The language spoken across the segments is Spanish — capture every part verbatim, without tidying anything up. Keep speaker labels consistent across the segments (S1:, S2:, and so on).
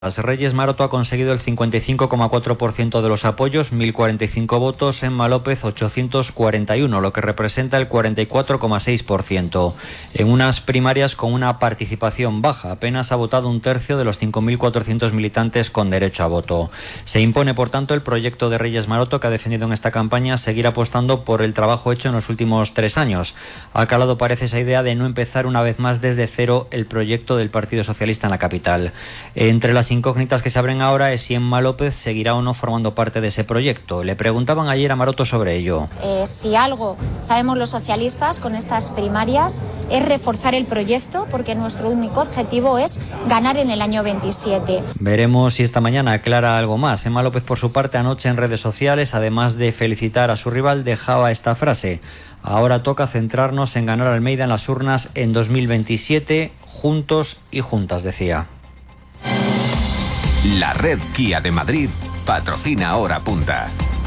S1: Reyes Maroto ha conseguido el cincuenta y cinco coma cuatro por ciento de los apoyos, mil cuarenta y cinco votos, Emma López ochocientos cuarenta y uno, lo que representa el cuarenta y cuatro coma seis por ciento. En unas primarias con una participación baja, apenas ha votado un tercio de los cinco mil cuatrocientos militantes con derecho a voto. Se impone, por tanto, el proyecto de Reyes Maroto, que ha defendido en esta campaña seguir apostando por el trabajo hecho en los últimos tres años. Ha calado, parece, esa idea de no empezar una vez más desde cero el proyecto del Partido Socialista en la capital. Entre las incógnitas que se abren ahora es si Emma López seguirá o no formando parte de ese proyecto. Le preguntaban ayer a Maroto sobre ello.
S2: Eh, si algo sabemos los socialistas con estas primarias es reforzar el proyecto, porque nuestro único objetivo es ganar en el año veintisiete.
S1: Veremos si esta mañana aclara algo más. Emma López, por su parte, anoche en redes sociales, además de felicitar a su rival, dejaba esta frase: ahora toca centrarnos en ganar a Almeida en las urnas en dos mil veintisiete, juntos y juntas, decía.
S3: La red Kia de Madrid patrocina Hora Punta.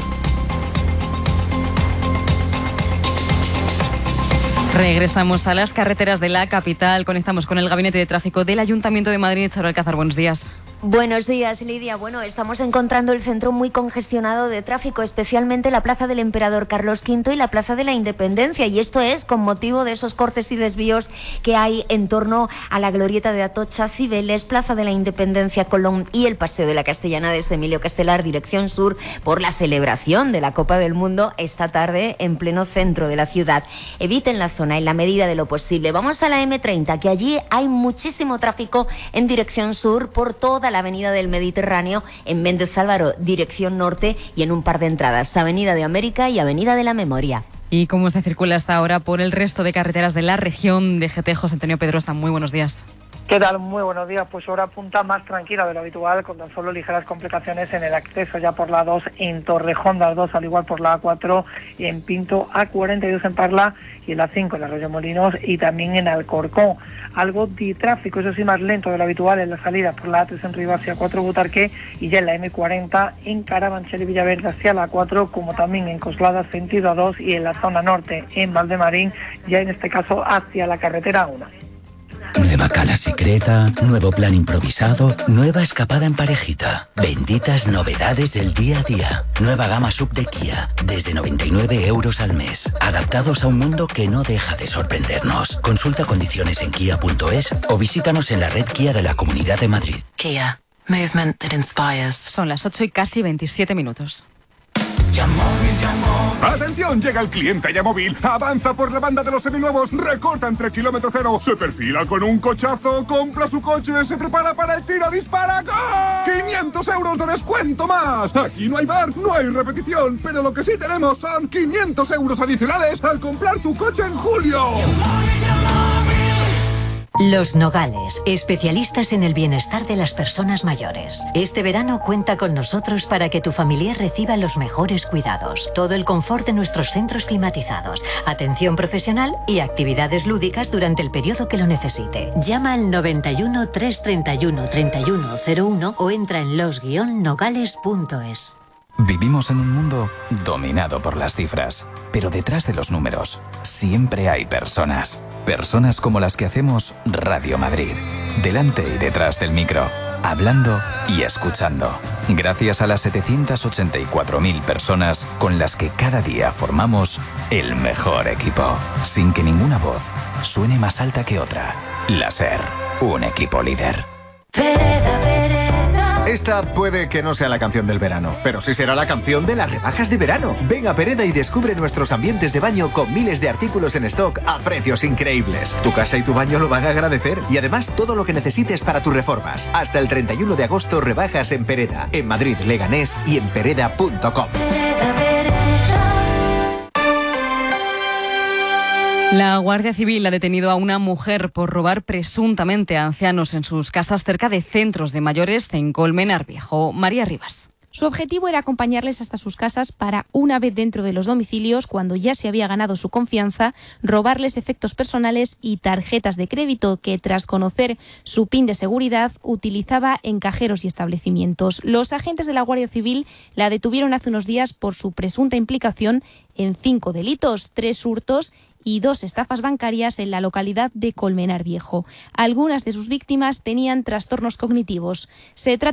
S4: Regresamos a las carreteras de la capital. Conectamos con el Gabinete de Tráfico del Ayuntamiento de Madrid. Charo Alcázar, buenos días.
S5: Buenos días, Lidia. Bueno, estamos encontrando el centro muy congestionado de tráfico, especialmente la Plaza del Emperador Carlos quinto y la Plaza de la Independencia, y esto es con motivo de esos cortes y desvíos que hay en torno a la glorieta de Atocha, Cibeles, Plaza de la Independencia, Colón y el Paseo de la Castellana desde Emilio Castelar, dirección sur, por la celebración de la Copa del Mundo esta tarde en pleno centro de la ciudad. Eviten la zona en la medida de lo posible. Vamos a la eme treinta, que allí hay muchísimo tráfico en dirección sur por toda la la Avenida del Mediterráneo, en Méndez Álvaro, dirección norte, y en un par de entradas, Avenida de América y Avenida de la Memoria.
S4: ¿Y cómo se circula hasta ahora por el resto de carreteras de la región de G T? José Antonio Pedrosa, muy buenos días.
S6: ¿Qué tal? Muy buenos días. Pues hora punta más tranquila de lo habitual, con tan solo ligeras complicaciones en el acceso ya por la dos en Torrejón de Ardoz, al igual por la A cuatro y en Pinto, A cuarenta y dos en Parla y en la cinco en Arroyo Molinos y también en Alcorcón. Algo de tráfico, eso sí, más lento de lo habitual en la salida por la A tres en Rivas y A cuatro Butarque, y ya en la eme cuarenta en Carabanchel y Villaverde hacia la A cuatro, como también en Coslada sentido A dos y en la zona norte en Valdemarín, ya en este caso hacia la carretera A uno.
S7: Nueva cala secreta, nuevo plan improvisado, nueva escapada en parejita. Benditas novedades del día a día. Nueva gama sub de Kia, desde noventa y nueve euros al mes. Adaptados a un mundo que no deja de sorprendernos. Consulta condiciones en kia punto es o visítanos en la red Kia de la Comunidad de Madrid.
S4: Kia, movement that inspires. Son las ocho y casi veintisiete minutos.
S8: Yamóvil, Yamóvil. ¡Atención! Llega el cliente Yamóvil. Avanza por la banda de los seminuevos. Recorta entre kilómetro cero. Se perfila con un cochazo. Compra su coche. Se prepara para el tiro. ¡Dispara! ¡Gol! ¡quinientos euros de descuento más! Aquí no hay bar, no hay repetición. Pero lo que sí tenemos son quinientos euros adicionales al comprar tu coche en julio. Yamóvil, Yamóvil.
S9: Los Nogales, especialistas en el bienestar de las personas mayores. Este verano cuenta con nosotros para que tu familiar reciba los mejores cuidados, todo el confort de nuestros centros climatizados, atención profesional y actividades lúdicas durante el periodo que lo necesite. Llama al noventa y uno, trescientos treinta y uno, treinta y uno cero uno o entra en los guion nogales punto es.
S3: Vivimos en un mundo dominado por las cifras, pero detrás de los números siempre hay personas. Personas como las que hacemos Radio Madrid, delante y detrás del micro, hablando y escuchando. Gracias a las setecientas ochenta y cuatro mil personas con las que cada día formamos el mejor equipo, sin que ninguna voz suene más alta que otra. La SER, un equipo líder.
S10: Pereda, Pereda. Esta puede que no sea la canción del verano, pero sí será la canción de las rebajas de verano. Ven a Pereda y descubre nuestros ambientes de baño con miles de artículos en stock a precios increíbles. Tu casa y tu baño lo van a agradecer, y además todo lo que necesites para tus reformas. Hasta el treinta y uno de agosto rebajas en Pereda, en Madrid, Leganés y en pereda punto com.
S4: La Guardia Civil ha detenido a una mujer por robar presuntamente a ancianos en sus casas cerca de centros de mayores en Colmenar Viejo. María Rivas.
S11: Su objetivo era acompañarles hasta sus casas para, una vez dentro de los domicilios, cuando ya se había ganado su confianza, robarles efectos personales y tarjetas de crédito que, tras conocer su PIN de seguridad, utilizaba en cajeros y establecimientos. Los agentes de la Guardia Civil la detuvieron hace unos días por su presunta implicación en cinco delitos, tres hurtos y dos estafas bancarias en la localidad de Colmenar Viejo. Algunas de sus víctimas tenían trastornos cognitivos. Se trata